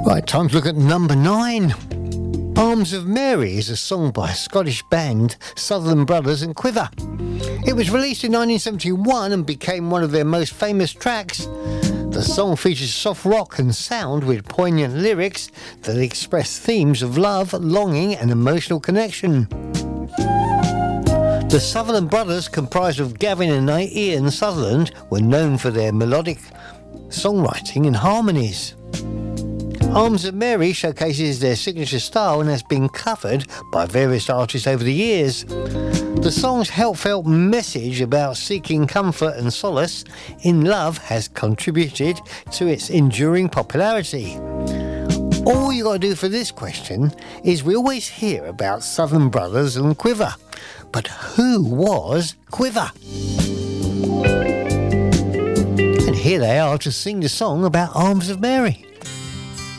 Right, time to look at number 9. Arms of Mary is a song by Scottish band Sutherland Brothers and Quiver. It was released in 1971 and became one of their most famous tracks. The song features soft rock and sound with poignant lyrics that express themes of love, longing and emotional connection. The Sutherland Brothers, comprised of Gavin and Ian Sutherland, were known for their melodic songwriting and harmonies. Arms of Mary showcases their signature style and has been covered by various artists over the years. The song's heartfelt message about seeking comfort and solace in love has contributed to its enduring popularity. All you got to do for this question is we always hear about Sutherland Brothers and Quiver. But who was Quiver? And here they are to sing the song about Arms of Mary.